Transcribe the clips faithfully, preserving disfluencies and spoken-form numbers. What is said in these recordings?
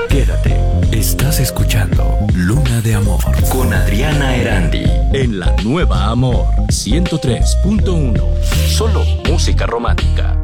Quédate. Estás escuchando Luna de Amor con Adriana Erandi en la Nueva Amor ciento tres punto uno. Solo música romántica.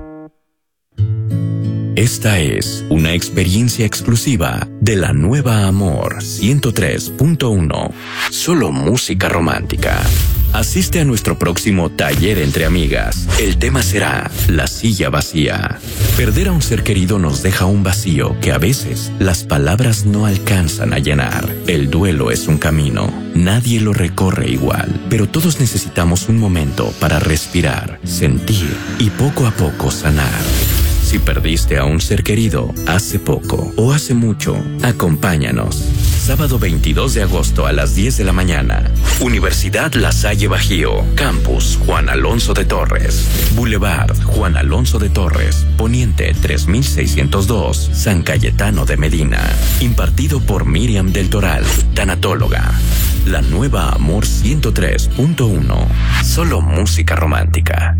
Esta es una experiencia exclusiva de la Nueva Amor ciento tres punto uno. Solo música romántica. Asiste a nuestro próximo taller entre amigas. El tema será la silla vacía. Perder a un ser querido nos deja un vacío que a veces las palabras no alcanzan a llenar. El duelo es un camino. Nadie lo recorre igual, pero todos necesitamos un momento para respirar, sentir y poco a poco sanar. Si perdiste a un ser querido hace poco o hace mucho, acompáñanos. Sábado veintidós de agosto a las diez de la mañana. Universidad La Salle Bajío. Campus Juan Alonso de Torres. Boulevard Juan Alonso de Torres. Poniente tres mil seiscientos dos. San Cayetano de Medina. Impartido por Miriam del Toral, tanatóloga. La Nueva Amor ciento tres punto uno. Solo música romántica.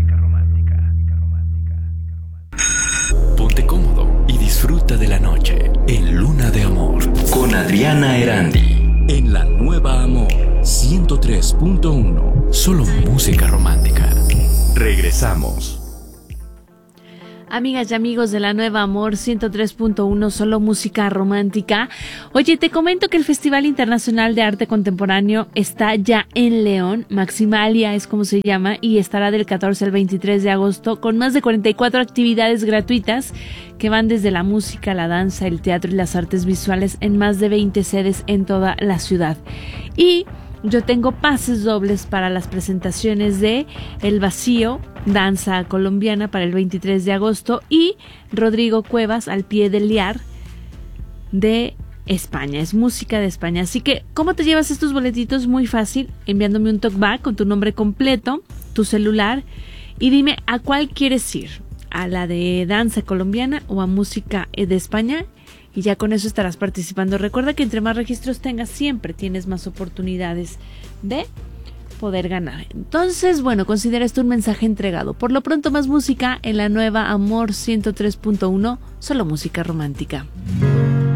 Ponte cómodo y disfruta de la noche en Luna de Amor con Adriana Erandi en la Nueva Amor ciento tres punto uno. Solo música romántica. Regresamos. Amigas y amigos de la Nueva Amor ciento tres punto uno, solo música romántica. Oye, te comento que el Festival Internacional de Arte Contemporáneo está ya en León. Maximalia es como se llama y estará del catorce al veintitrés de agosto con más de cuarenta y cuatro actividades gratuitas que van desde la música, la danza, el teatro y las artes visuales en más de veinte sedes en toda la ciudad. Y yo tengo pases dobles para las presentaciones de El Vacío, danza colombiana para el veintitrés de agosto y Rodrigo Cuevas, Al pie del liar, de España. Es música de España. Así que, ¿cómo te llevas estos boletitos? Muy fácil, enviándome un talkback con tu nombre completo, tu celular y dime a cuál quieres ir, a la de danza colombiana o a música de España. Y ya con eso estarás participando. Recuerda que entre más registros tengas, siempre tienes más oportunidades de poder ganar. Entonces, bueno, considera esto un mensaje entregado. Por lo pronto, más música en la Nueva Amor ciento tres punto uno, solo música romántica.